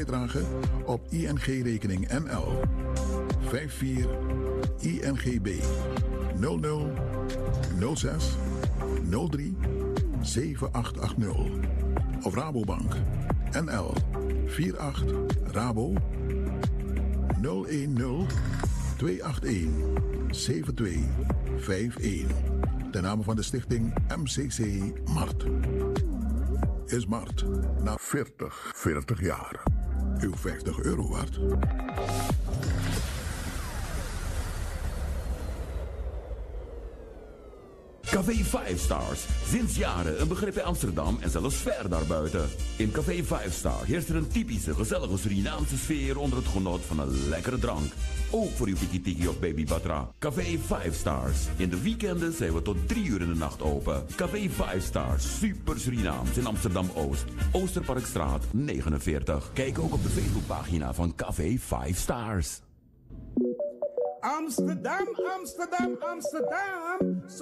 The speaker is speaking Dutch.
bijdrage op ING-rekening NL 54 INGB 00 06 03 7880 of Rabobank NL 48 Rabo 010 281 7251. Ten name van de stichting MCC Mart. Is Mart na 40 jaar uw €50 waard? Café 5 Stars. Sinds jaren een begrip in Amsterdam en zelfs ver daarbuiten. In Café 5 Star heerst er een typische, gezellige Surinaamse sfeer onder het genot van een lekkere drank. Ook voor uw tiki-tiki of baby batra. Café 5 Stars. In de weekenden zijn we tot 3 uur in de nacht open. Café 5 Stars. Super Surinaams in Amsterdam-Oost. Oosterparkstraat 49. Kijk ook op de Facebookpagina van Café 5 Stars. Amsterdam, Amsterdam, Amsterdam.